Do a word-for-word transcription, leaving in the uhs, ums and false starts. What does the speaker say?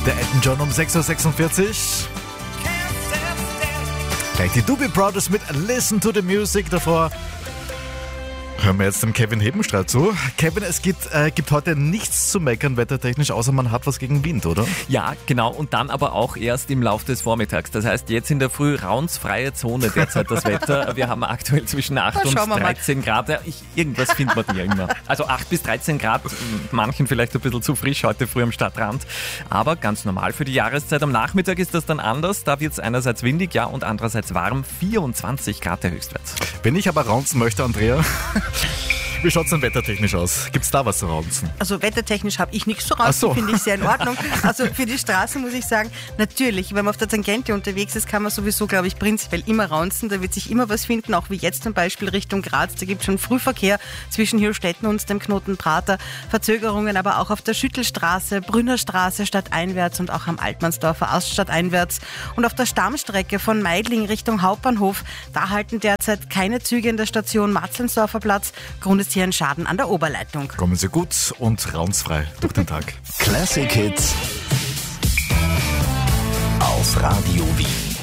Der Elton John um sechs Uhr sechsundvierzig. Gleich die Doobie Brothers mit Listen to the Music davor. Hören wir jetzt dem Kevin Hebenstreit zu. Kevin, es gibt, äh, gibt heute nichts zu meckern wettertechnisch, außer man hat was gegen Wind, oder? Ja, genau. Und dann aber auch erst im Laufe des Vormittags. Das heißt, jetzt in der Früh raunsfreie Zone derzeit das Wetter. Wir haben aktuell zwischen acht Na, und dreizehn Grad. Ja, ich, irgendwas findet man ja immer. Also acht bis dreizehn Grad, manchen vielleicht ein bisschen zu frisch heute früh am Stadtrand. Aber ganz normal für die Jahreszeit. Am Nachmittag ist das dann anders. Da wird es einerseits windig, ja, und andererseits warm. vierundzwanzig Grad der Höchstwert. Wenn ich aber raunzen möchte, Andrea... Wie schaut es denn wettertechnisch aus? Gibt es da was zu raunzen? Also wettertechnisch habe ich nichts zu raunzen, so. finde ich sehr in Ordnung. Also für die Straße muss ich sagen, natürlich, wenn man auf der Tangente unterwegs ist, kann man sowieso, glaube ich, prinzipiell immer raunzen. Da wird sich immer was finden, auch wie jetzt zum Beispiel Richtung Graz. Da gibt es schon Frühverkehr zwischen Hirstetten und dem Knoten Prater. Verzögerungen aber auch auf der Schüttelstraße, Brünnerstraße stadteinwärts und auch am Altmannsdorfer Ast stadteinwärts. Und auf der Stammstrecke von Meidling Richtung Hauptbahnhof, da halten derzeit keine Züge in der Station Matzleinsdorfer Platz. Grund ist hier ein Schaden an der Oberleitung. Kommen Sie gut und raunsfrei durch den Tag. Classic Hits auf Radio Wien.